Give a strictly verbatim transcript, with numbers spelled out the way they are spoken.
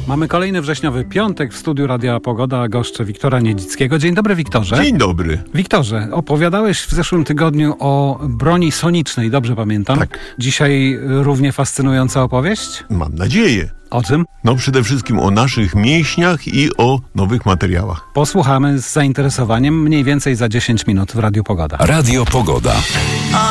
Mamy kolejny wrześniowy piątek w studiu Radia Pogoda, goszczę Wiktora Niedzickiego. Dzień dobry, Wiktorze. Dzień dobry. Wiktorze, opowiadałeś w zeszłym tygodniu o broni sonicznej, dobrze pamiętam? Tak. Dzisiaj równie fascynująca opowieść? Mam nadzieję. O czym? No przede wszystkim o naszych mięśniach i o nowych materiałach. Posłuchamy z zainteresowaniem mniej więcej za dziesięć minut w Radiu Pogoda. Radio Pogoda.